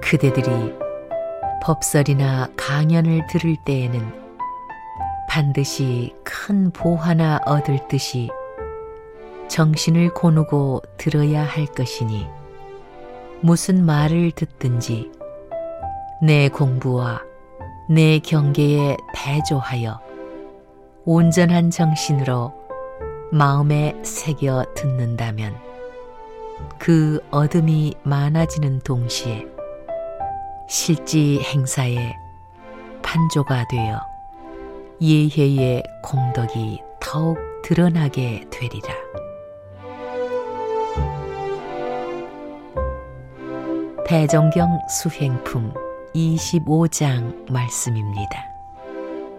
그대들이 법설이나 강연을 들을 때에는 반드시 큰 보화나 얻을 듯이 정신을 고누고 들어야 할 것이니 무슨 말을 듣든지 내 공부와 내 경계에 대조하여 온전한 정신으로 마음에 새겨 듣는다면 그 얻음이 많아지는 동시에 실지 행사에 판조가 되어 예회의 공덕이 더욱 드러나게 되리라. 대정경 수행품 25장 말씀입니다.